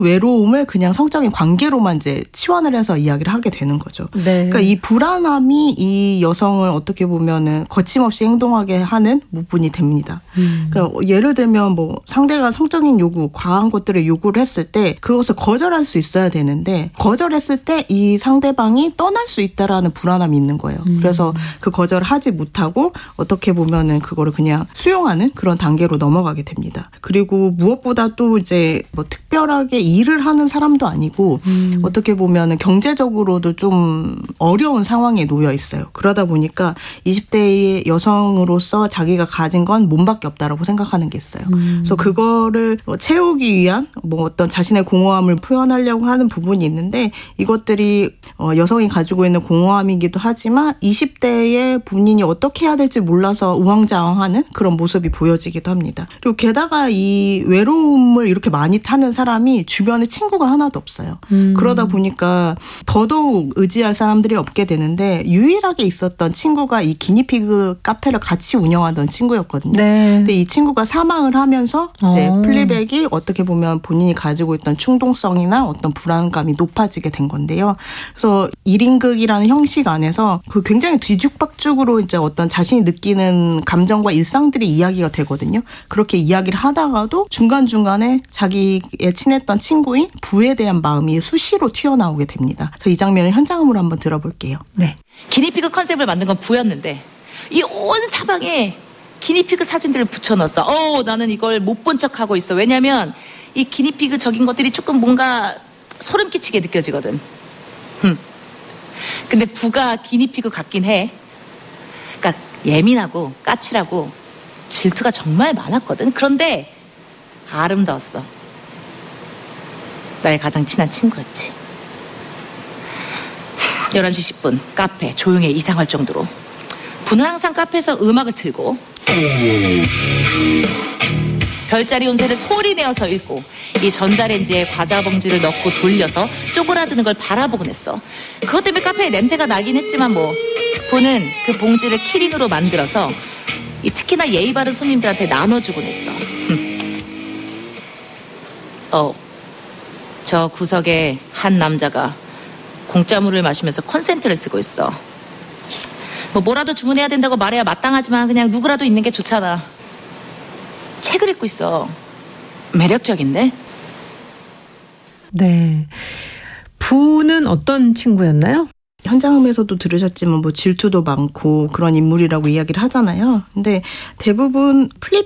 외로움을 그냥 성적인 관계로만 이제 치환을 해서 이야기를 하게 되는 거죠. 네. 그러니까 이 불안함이 이 여성을 어떻게 보면은 거침없이 행동하게 하는 부분이 됩니다. 그러니까 예를 들면 뭐 상대가 성적인 요구, 과한 것들을 요구를 했을 때 그것을 거절할 수 있어야 되는데 거절했을 때 이 상대방이 떠날 수 있다라는 불안함이 있는 거예요. 그래서 그 거절을 하지 못하고 어떻게 보면은 그거를 그냥 수용하는 그런 단계로 넘어가게 됩니다. 그리고 무엇보다 또 이제 뭐 특별하게 일을 하는 사람도 아니고 어떻게 보면은 경제적으로도 좀 어려운 상황에 놓여 있어요. 그러다 보니까 20대의 여성으로서 자기가 가진 건 몸밖에 없다라고 생각하는 게 있어요. 그래서 그거를 채우기 위한 뭐 어떤 자신의 공허함을 표현하려고 하는 부분이 있는데 이것들이 여성이 가지고 있는 공허함이기도 하지만 20대의 본인이 어떻게 해야 될지 몰라서 우왕좌왕하는 그런 모습이 보여지기도 합니다. 그리고 게다가 이 외로움을 이렇게 많이 타는 사람이 주변에 친구가 하나도 없어요. 그러다 보니까 더더욱 의지할 사람들이 없게 되는데 유일하게 있었던 친구가 이 기니피그 카페를 같이 운영하던 친구였거든요. 네. 근데 이 친구가 사망을 하면서 이제 플리백이 어떻게 보면 본인이 가지고 있던 충동성이나 어떤 불안감이 높아지게 된 건데요. 그래서 1인극이라는 형식 안에서 그 굉장히 뒤죽박죽으로 이제 어떤 자신이 느끼는 감정과 일상들이 이야기가 되거든요. 그렇게 이야기를 하다가도 중간중간에 자기의 친했던 친구인 부에 대한 마음이 수시로 튀어나오게 됩니다. 그래서 이 장면을 현장음으로 한번 들어볼게요. 네. 기니피그 컨셉을 만든 건 부였는데 이 온 사방에 기니피그 사진들을 붙여넣었어. 나는 이걸 못 본 척하고 있어. 왜냐면 이 기니피그 적인 것들이 조금 뭔가 소름 끼치게 느껴지거든. 근데 부가 기니피그 같긴 해. 그러니까 예민하고 까칠하고 질투가 정말 많았거든. 그런데 아름다웠어. 나의 가장 친한 친구였지. 11시 10분 카페 조용해 이상할 정도로. 부는 항상 카페에서 음악을 틀고 별자리 운세를 소리 내어서 읽고 이 전자레인지에 과자 봉지를 넣고 돌려서 쪼그라드는 걸 바라보곤 했어. 그것 때문에 카페에 냄새가 나긴 했지만 뭐 부는 그 봉지를 키링으로 만들어서 이 특히나 예의 바른 손님들한테 나눠주곤 했어. 저 구석에 한 남자가 공짜물을 마시면서 콘센트를 쓰고 있어. 뭐라도 주문해야 된다고 말해야 마땅하지만 그냥 누구라도 있는 게 좋잖아. 책을 읽고 있어. 매력적인데? 네. 부는 어떤 친구였나요? 현장음에서도 들으셨지만 뭐 질투도 많고 그런 인물이라고 이야기를 하잖아요. 근데 대부분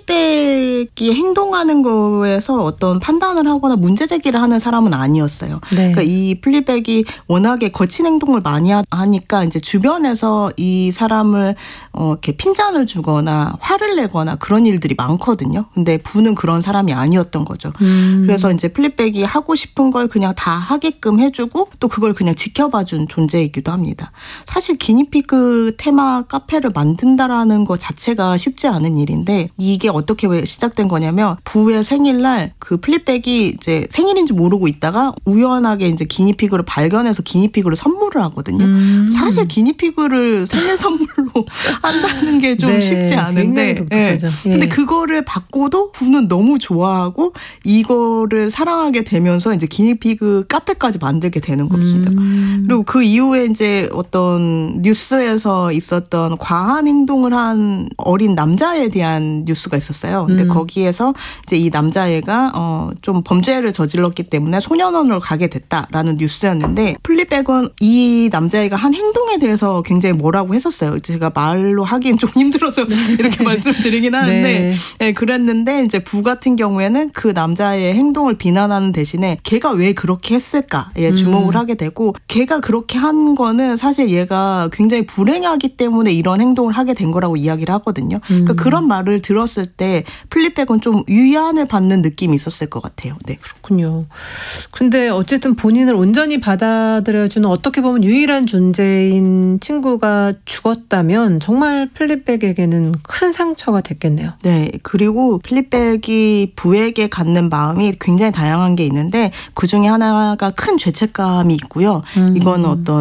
플립백이 행동하는 거에서 어떤 판단을 하거나 문제 제기를 하는 사람은 아니었어요. 네. 그러니까 이 플립백이 워낙에 거친 행동을 많이 하니까 이제 주변에서 이 사람을 이렇게 핀잔을 주거나 화를 내거나 그런 일들이 많거든요. 근데 부는 그런 사람이 아니었던 거죠. 그래서 이제 플립백이 하고 싶은 걸 그냥 다 하게끔 해주고 또 그걸 그냥 지켜봐준 존재이기도 합니다. 사실 기니피그 테마 카페를 만든다라는 것 자체가 쉽지 않은 일인데 이게 어떻게 시작된 거냐면 부의 생일날 그 플립백이 이제 생일인지 모르고 있다가 우연하게 이제 기니피그를 발견해서 기니피그를 선물을 하거든요. 사실 기니피그를 생일 선물로 한다는 게 좀 네, 쉽지 않은데. 굉장히 독특하죠. 네. 근데 그거를 받고도 부는 너무 좋아하고 이거를 사랑하게 되면서 이제 기니피그 카페까지 만들게 되는 겁니다. 그리고 그 이후에 이제 어떤 뉴스에서 있었던 과한 행동을 한 어린 남자에 대한 뉴스가 있었어요. 근데 거기에서 이제 이 남자애가 좀 범죄를 저질렀기 때문에 소년원으로 가게 됐다라는 뉴스였는데 플립백은 이 남자애가 한 행동에 대해서 굉장히 뭐라고 했었어요. 제가 말로 하기엔 좀 힘들어서 이렇게 말씀을 드리긴 하는데 네. 네, 그랬는데 이제 부 같은 경우에는 그 남자의 행동을 비난하는 대신에 걔가 왜 그렇게 했을까에 주목을 하게 되고 걔가 그렇게 한 거는 사실 얘가 굉장히 불행하기 때문에 이런 행동을 하게 된 거라고 이야기를 하거든요. 그러니까 그런 말을 들었을 때 플립백은 좀 위안을 받는 느낌이 있었을 것 같아요. 네. 그렇군요. 근데 어쨌든 본인을 온전히 받아들여주는 어떻게 보면 유일한 존재인 친구가 죽었다면 정말 플립백에게는 큰 상처가 됐겠네요. 네. 그리고 플립백이 부에게 갖는 마음이 굉장히 다양한 게 있는데 그중에 하나가 큰 죄책감이 있고요. 이건 어떤 이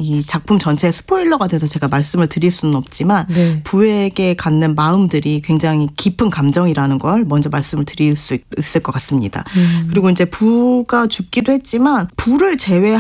이 작품 전체의 스포일러가 돼서 제가 말씀을 드릴 수는 없지만 네. 부에게 갖는 마음들이 굉장히 깊은 감정이라는 걸 먼저 말씀을 드릴 수 있을 것 같습니다. 그리고 이제 부가 죽기도 했지만 부를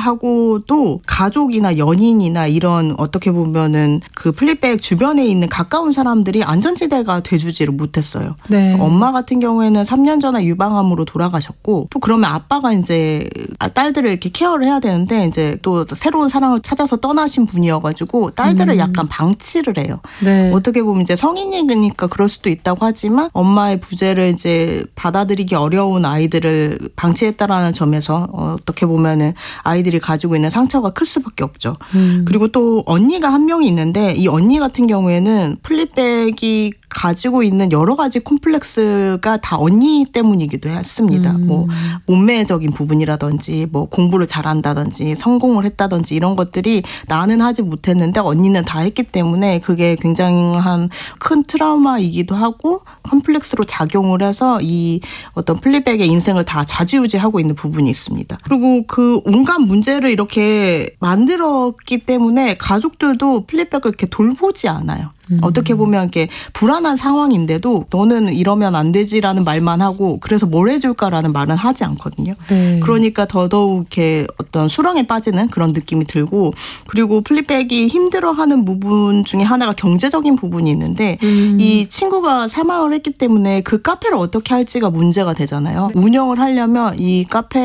제외하고도 가족이나 연인이나 이런 어떻게 보면은 그 플립백 주변에 있는 가까운 사람들이 안전지대가 돼주지를 못했어요. 네. 엄마 같은 경우에는 3년 전에 유방암으로 돌아가셨고 또 그러면 아빠가 이제 딸들을 이렇게 케어를 해야 되는데 이제 또 새로운 사랑을 찾아서 떠나신 분이어가지고 딸들을 약간 방치를 해요. 네. 어떻게 보면 이제 성인이니까 그럴 수도 있다고 하지만 엄마의 부재를 이제 받아들이기 어려운 아이들을 방치했다라는 점에서 어떻게 보면은 아이들이 가지고 있는 상처가 클 수밖에 없죠. 그리고 또 언니가 한 명이 있는데 이 언니 같은 경우에는 플립백이 가지고 있는 여러 가지 콤플렉스가 다 언니 때문이기도 했습니다. 뭐 몸매적인 부분이라든지 뭐 공부를 잘한다든지 성공을 했다든지 이런 것들이 나는 하지 못했는데 언니는 다 했기 때문에 그게 굉장한 큰 트라우마이기도 하고 콤플렉스로 작용을 해서 이 어떤 플립백의 인생을 다 좌지우지하고 있는 부분이 있습니다. 그리고 그 온갖 문제를 이렇게 만들었기 때문에 가족들도 플립백을 이렇게 돌보지 않아요. 어떻게 보면 이렇게 불안한 상황인데도 너는 이러면 안 되지라는 말만 하고 그래서 뭘 해줄까라는 말은 하지 않거든요. 네. 그러니까 더더욱 이렇게 어떤 수렁에 빠지는 그런 느낌이 들고 그리고 플립백이 힘들어하는 부분 중에 하나가 경제적인 부분이 있는데 이 친구가 사망을 했기 때문에 그 카페를 어떻게 할지가 문제가 되잖아요. 운영을 하려면 이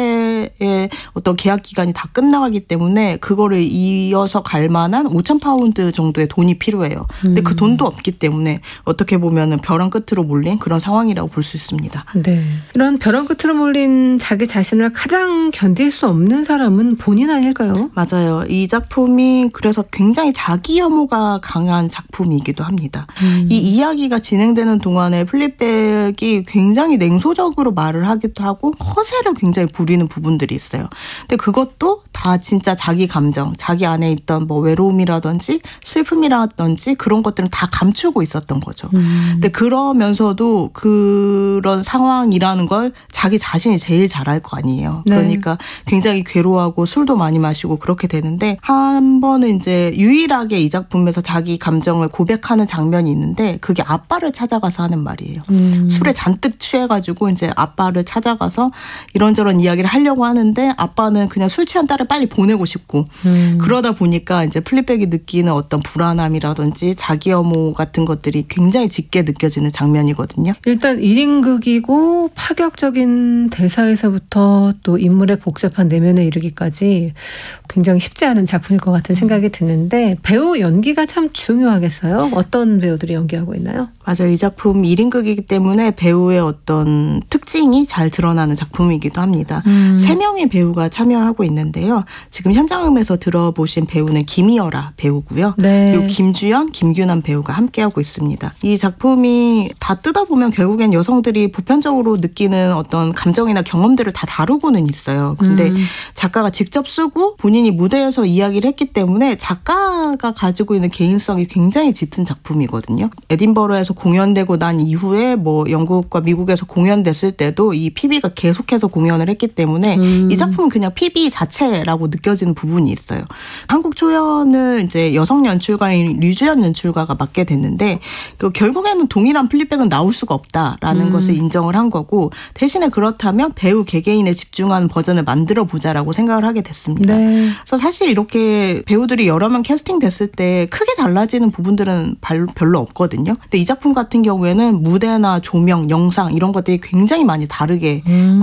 카페의 어떤 계약 기간이 다 끝나가기 때문에 그거를 이어서 갈 만한 5,000파운드 정도의 돈이 필요해요. 근데 그 돈도 없기 때문에 어떻게 보면은 벼랑 끝으로 몰린 그런 상황이라고 볼 수 있습니다. 네. 이런 벼랑 끝으로 몰린 자기 자신을 가장 견딜 수 없는 사람은 본인 아닐까요? 맞아요. 이 작품이 그래서 굉장히 자기 혐오가 강한 작품이기도 합니다. 이 이야기가 진행되는 동안에 플립백이 굉장히 냉소적으로 말을 하기도 하고 허세를 굉장히 부리는 부분들이 있어요. 근데 그것도 다 진짜 자기 감정, 자기 안에 있던 뭐 외로움이라든지 슬픔이라든지 그런 것들은 다 감추고 있었던 거죠. 근데 그러면서도 그런 상황이라는 걸 자기 자신이 제일 잘 알 거 아니에요. 네. 그러니까 굉장히 괴로워하고 술도 많이 마시고 그렇게 되는데 한 번은 이제 유일하게 이 작품에서 자기 감정을 고백하는 장면이 있는데 그게 아빠를 찾아가서 하는 말이에요. 술에 잔뜩 취해가지고 이제 아빠를 찾아가서 이런저런 이야기를 하려고 하는데 아빠는 그냥 술 취한 딸을 빨리 보내고 싶고 그러다 보니까 이제 플립백이 느끼는 어떤 불안함이라든지 자기 혐오 같은 것들이 굉장히 짙게 느껴지는 장면이거든요. 일단 1인극이고 파격적인 대사에서부터 또 인물의 복잡한 내면에 이르기까지 굉장히 쉽지 않은 작품일 것 같은 생각이 드는데 배우 연기가 참 중요하겠어요. 어떤 배우들이 연기하고 있나요? 맞아요. 이 작품 1인극이기 때문에 배우의 어떤 특징이 잘 드러나는 작품이기도 합니다. 3명의 배우가 참여하고 있는데요. 지금 현장음에서 들어보신 배우는 김이어라 배우고요. 네. 그리고 김주연, 김규남 배우가 함께하고 있습니다. 이 작품이 다 뜯어보면 결국엔 여성들이 보편적으로 느끼는 어떤 감정이나 경험들을 다 다루고는 있어요. 근데 작가가 직접 쓰고 본인이 무대에서 이야기를 했기 때문에 작가가 가지고 있는 개인성이 굉장히 짙은 작품이거든요. 에딘버러에서 공연되고 난 이후에 뭐 영국과 미국에서 공연됐을 때도 이 PB가 계속해서 공연을 했기 때문에 이 작품은 그냥 PB 자체라고 느껴지는 부분이 있어요. 한국 초연을 이제 여성 연출가인 류주연 연출가가 맡게 됐는데 결국에는 동일한 플립백은 나올 수가 없다라는 것을 인정을 한 거고 대신에 그렇다면 배우 개개인에 집중한 버전을 만들어 보자라고 생각을 하게 됐습니다. 네. 그래서 사실 이렇게 배우들이 여러 명 캐스팅됐을 때 크게 달라지는 부분들은 별로 없거든요. 근데 이 작품 같은 경우에는 무대나 조명, 영상 이런 것들이 굉장히 많이 다르게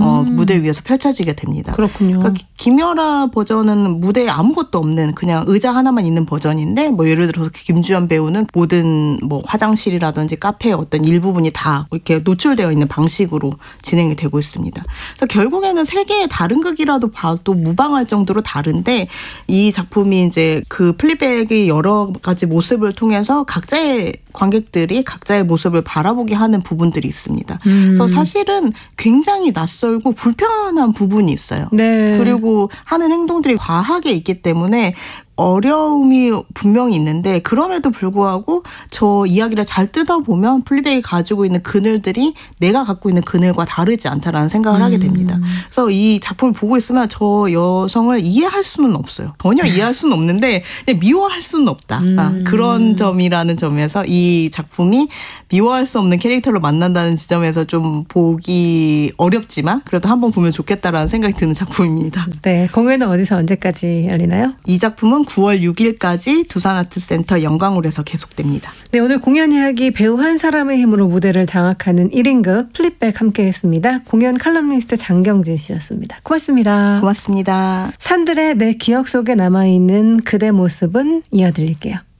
무대 위에서 펼쳐지게 됩니다. 그렇군요. 그러니까 김여라 버전은 무대에 아무것도 없는 그냥 의자 하나만 있는 버전인데 뭐 예를 들어서 김주연 배우는 모든 뭐 화장실이라든지 카페의 어떤 일부분이 다 이렇게 노출되어 있는 방식으로 진행이 되고 있습니다. 그래서 결국에는 세 개의 다른 극이라도 봐도 무방할 정도로 다른데 이 작품이 이제 그 플립백의 여러 가지 모습을 통해서 각자의 관객들이 각자의 모습을 바라보게 하는 부분들이 있습니다. 그래서 사실은 굉장히 낯설고 불편한 부분이 있어요. 네. 그리고 하는 행동들이 과하게 있기 때문에 어려움이 분명히 있는데 그럼에도 불구하고 저 이야기를 잘 뜯어보면 플리백이 가지고 있는 그늘들이 내가 갖고 있는 그늘과 다르지 않다라는 생각을 하게 됩니다. 그래서 이 작품을 보고 있으면 저 여성을 이해할 수는 없어요. 전혀 이해할 수는 없는데 그냥 미워할 수는 없다. 그런 점이라는 점에서 이 작품이 미워할 수 없는 캐릭터를 만난다는 지점에서 좀 보기 어렵지만 그래도 한번 보면 좋겠다라는 생각이 드는 작품입니다. 네, 공연은 어디서 언제까지 열리나요? 이 작품은 9월 6일까지 두산아트센터 영광홀에서 계속됩니다. 네, 오늘 공연 이야기 배우 한 사람의 힘으로 무대를 장악하는 1인극 플립백 함께했습니다. 공연 칼럼니스트 장경진 씨였습니다. 고맙습니다. 고맙습니다. 산들의 내 기억 속에 남아있는 그대 모습은 이어드릴게요.